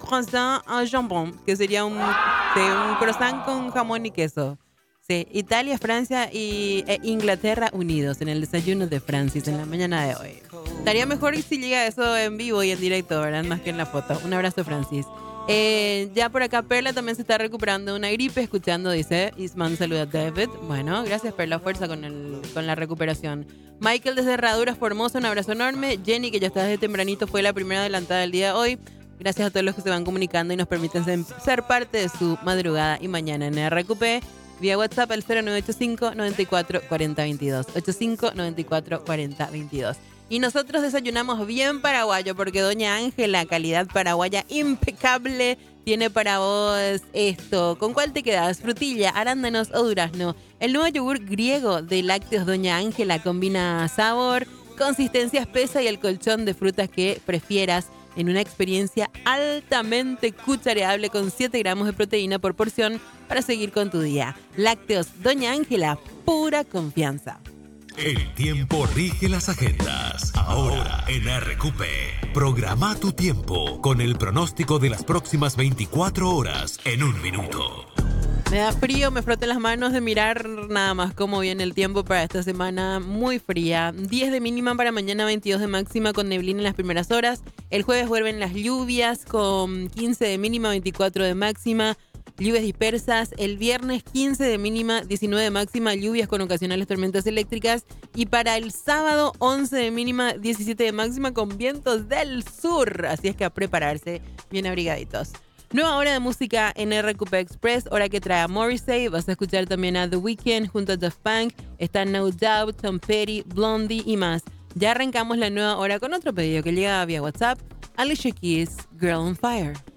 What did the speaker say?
croissant au jambon, que sería un croissant con jamón y queso. Sí, Italia, Francia e Inglaterra unidos en el desayuno de Francis en la mañana de hoy. Estaría mejor si llega eso en vivo y en directo, ¿verdad? Más que en la foto. Un abrazo, Francis. Ya por acá Perla también se está recuperando de una gripe, escuchando, dice Isman, saluda a David. Bueno, gracias Perla, fuerza con la recuperación. Michael desde Herraduras Formosa, un abrazo enorme. Jenny, que ya está desde tempranito, fue la primera adelantada del día de hoy. Gracias a todos los que se van comunicando y nos permiten ser parte de su madrugada y mañana en RQP. Vía WhatsApp al 0985 94 40 22. 85 94 40 22. Y nosotros desayunamos bien paraguayo porque doña Ángela, calidad paraguaya impecable, tiene para vos esto. ¿Con cuál te quedas? ¿Frutilla, arándanos o durazno? El nuevo yogur griego de lácteos doña Ángela combina sabor, consistencia espesa y el colchón de frutas que prefieras en una experiencia altamente cuchareable con 7 gramos de proteína por porción para seguir con tu día. Lácteos doña Ángela, pura confianza. El tiempo rige las agendas. Ahora en RQP. Programa tu tiempo con el pronóstico de las próximas 24 horas en un minuto. Me da frío, me froté las manos de mirar nada más cómo viene el tiempo para esta semana muy fría. 10 de mínima para mañana, 22 de máxima con neblina en las primeras horas. El jueves vuelven las lluvias con 15 de mínima, 24 de máxima. Lluvias dispersas. El viernes 15 de mínima, 19 de máxima, lluvias con ocasionales tormentas eléctricas. Y para el sábado 11 de mínima, 17 de máxima con vientos del sur. Así es que a prepararse bien abrigaditos. Nueva hora de música en RQP Express, hora que trae a Morrissey. Vas a escuchar también a The Weeknd junto a Daft Punk. Está No Doubt, Tom Petty, Blondie y más. Ya arrancamos la nueva hora con otro pedido que llega vía WhatsApp. Alicia Keys, Girl on Fire.